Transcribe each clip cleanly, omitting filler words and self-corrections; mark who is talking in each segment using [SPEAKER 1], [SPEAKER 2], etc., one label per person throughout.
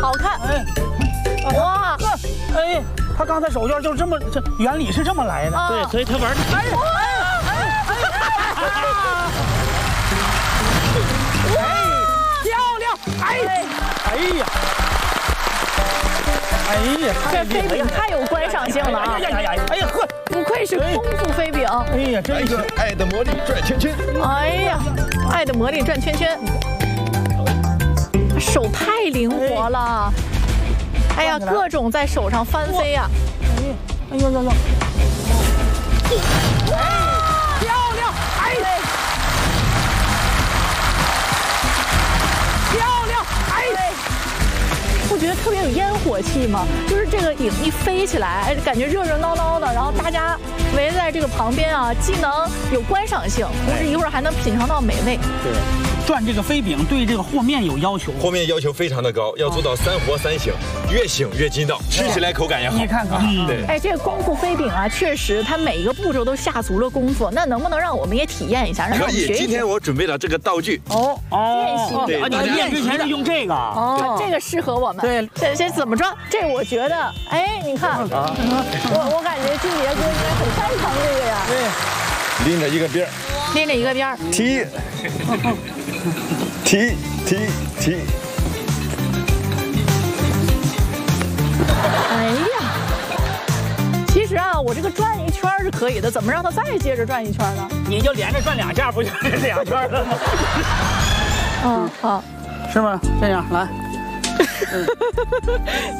[SPEAKER 1] 好看。哇，
[SPEAKER 2] 哎，他刚才手绢就这么，这原理是这么来的。
[SPEAKER 3] 对，所以他玩的。
[SPEAKER 2] 哎漂亮！哎呀，
[SPEAKER 1] 这飞饼太有观赏性了啊！
[SPEAKER 2] 哎呀呵，
[SPEAKER 1] 不愧是功夫飞饼。
[SPEAKER 2] 哎呀，真是
[SPEAKER 4] 爱的魔力转圈圈。
[SPEAKER 1] 哎呀，爱的魔力转圈圈，手太灵活了。哎呀，各种在手上翻飞呀！
[SPEAKER 2] 哎呦，漂亮！哎，漂亮！哎，
[SPEAKER 1] 不觉得特别有烟火气吗？就是这个饼一飞起来，感觉热热闹闹的，然后大家围在这个旁边啊，既能有观赏性，同时一会儿还能品尝到美味。
[SPEAKER 2] 对。转这个飞饼对这个和面有要求，
[SPEAKER 4] 和面要求非常的高，要做到3和3醒，越醒越筋道，吃起来口感也好。
[SPEAKER 2] 你看看，
[SPEAKER 4] 对，
[SPEAKER 1] 哎，这个功夫飞饼啊，确实它每一个步骤都下足了功夫。那能不能让我们也体验一下，让我们学一学？
[SPEAKER 4] 今天我准备了这个道具。
[SPEAKER 1] 练习
[SPEAKER 4] 对，
[SPEAKER 2] 你练之前是用这个。
[SPEAKER 1] 这个适合我们。
[SPEAKER 2] 对，
[SPEAKER 1] 这怎么着？这我觉得，哎，你看，我感觉金杰哥应该很擅长这个呀。
[SPEAKER 4] 对，拎着一个边儿，
[SPEAKER 1] 拎着一个边儿，
[SPEAKER 4] 提。
[SPEAKER 1] 哎呀，其实啊，我这个转一圈是可以的，怎么让它再接着转一圈呢？
[SPEAKER 2] 你就连着转2下，不就是2圈了吗？
[SPEAKER 1] 好，
[SPEAKER 2] 是吗？这样来。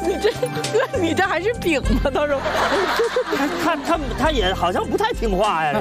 [SPEAKER 1] 你这还是饼吗？到时候，
[SPEAKER 3] 他也好像不太听话呀。